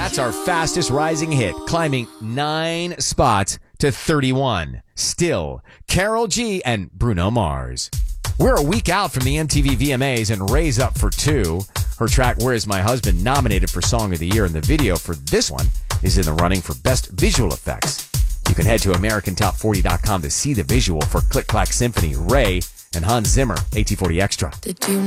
That's our fastest rising hit, climbing 9 spots to 31. Still, Karol G and Bruno Mars. We're a week out from the MTV VMAs and Ray's up for 2. Her track, Where Is My Husband, nominated for Song of the Year, and the video for this one is in the running for Best Visual Effects. You can head to AmericanTop40.com to see the visual for Click Clack Symphony, Ray, and Hans Zimmer, AT40 Extra. Did you